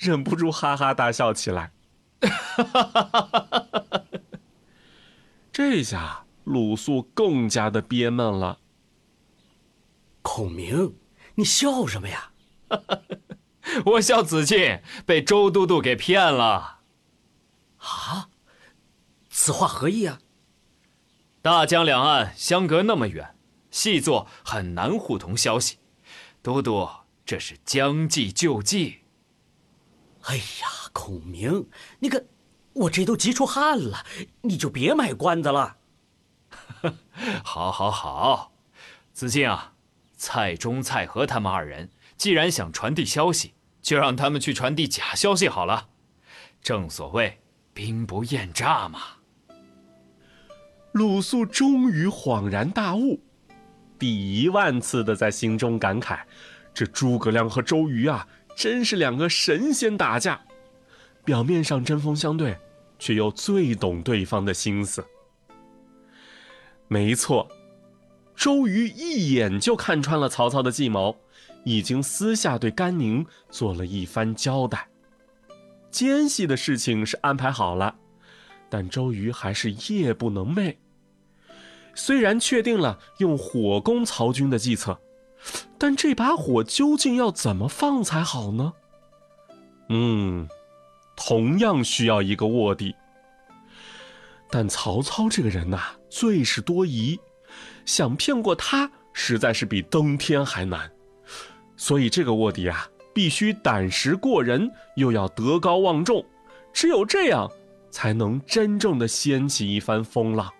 忍不住哈哈大笑起来。这下鲁肃更加的憋闷了。 孔明，你笑什么呀？ 我笑子敬被周都督给骗了。 啊？此话何意啊？ 大江两岸相隔那么远，细作很难互通消息。都督，这是将计就计。 哎呀，孔明，你看我这都急出汗了，你就别卖关子了。 好，好，好，子敬啊，蔡中、蔡和他们二人既然想传递消息，就让他们去传递假消息好了。正所谓兵不厌诈嘛。 鲁肃终于恍然大悟，第10000次的在心中感慨，这诸葛亮和周瑜啊，真是两个神仙打架，表面上针锋相对，却又最懂对方的心思。没错，周瑜一眼就看穿了曹操的计谋，已经私下对甘宁做了一番交代。奸细的事情是安排好了，但周瑜还是夜不能寐。虽然确定了用火攻曹军的计策，但这把火究竟要怎么放才好呢？同样需要一个卧底。但曹操这个人呐，最是多疑，想骗过他实在是比登天还难。所以这个卧底啊，必须胆识过人，又要德高望重，只有这样才能真正的掀起一番风浪。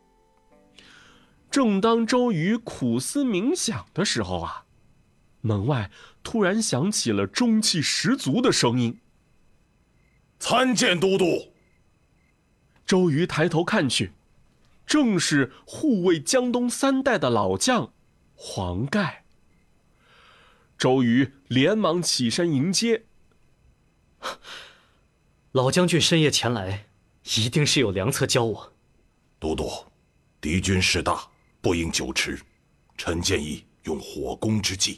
正当周瑜苦思冥想的时候啊，门外突然响起了中气十足的声音：“ 参见都督。” 周瑜抬头看去，正是护卫江东3代的老将黄盖。周瑜连忙起身迎接：“ 老将军深夜前来，一定是有良策教我。” 都督，敌军势大，不应久持，臣建议用火攻之计。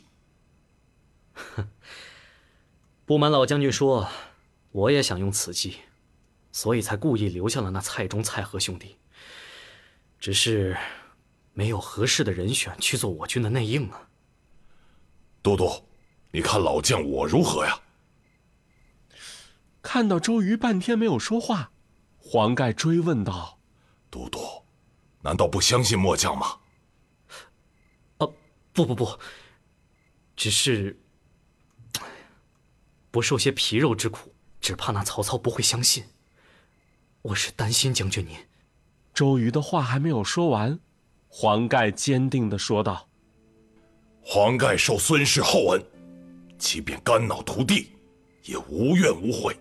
不瞒老将军说，我也想用此计，所以才故意留下了那蔡中、蔡和兄弟。只是没有合适的人选去做我军的内应啊。 都督，你看老将我如何呀？ 看到周瑜半天没有说话，黄盖追问道：“ 都督，难道不相信末将吗？” 不，只是不受些皮肉之苦，只怕那曹操不会相信。我是担心将军您。 周瑜的话还没有说完，黄盖坚定地说道：“ 黄盖受孙氏厚恩，即便肝脑涂地，也无怨无悔。”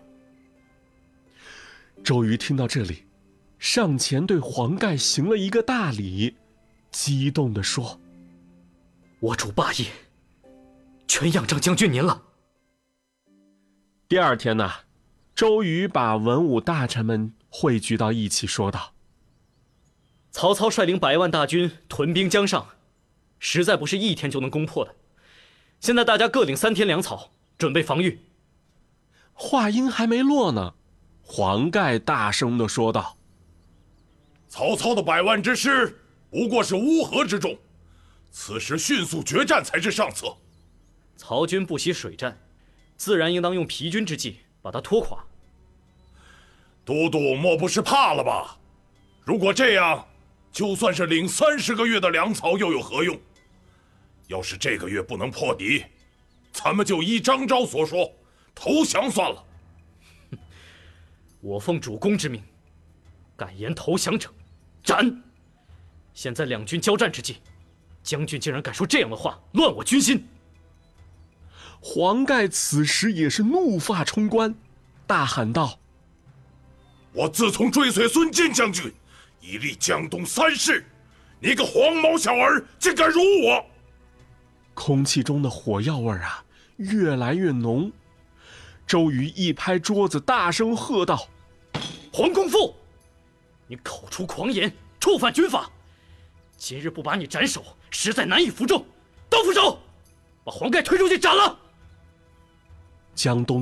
周瑜听到这里，上前对黄盖行了一个大礼，激动地说：“ 我主霸业，全仰仗将军您了。” 第2天呢，周瑜把文武大臣们汇聚到一起，说道：“ 曹操率领100万大军屯兵江上，实在不是1天就能攻破的。现在大家各领3天粮草，准备防御。” 话音还没落呢，黄盖大声地说道：“ 曹操的100万之师不过是乌合之众，此时迅速决战才是上策。 曹军不习水战，自然应当用疲军之计把他拖垮。” 都督莫不是怕了吧？如果这样，就算是领30个月的粮草又有何用？要是这个月不能破敌，咱们就依张昭所说，投降算了。 我奉主公之命，敢言投降者，斩！现在两军交战之际，将军竟然敢说这样的话，乱我军心！ 黄盖此时也是怒发冲冠，大喊道：“ 我自从追随孙坚将军，以立江东3世，你个黄毛小儿，竟敢辱我！” 空气中的火药味啊，越来越浓。周瑜一拍桌子，大声喝道：“ 黄公父，你口出狂言，触犯军法！今日不把你斩首，实在难以服众。都俯首，把黄盖推出去斩了！”江东